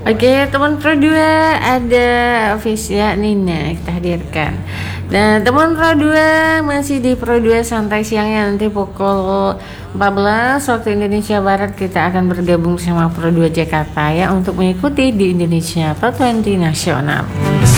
Oke, teman Pro 2 ada Visya Nina kita hadirkan. Dan teman Pro 2 masih di Pro 2 santai siangnya, nanti pukul 14 waktu Indonesia Barat kita akan bergabung sama Pro 2 Jakarta ya untuk mengikuti di Indonesia Top 20 Nasional.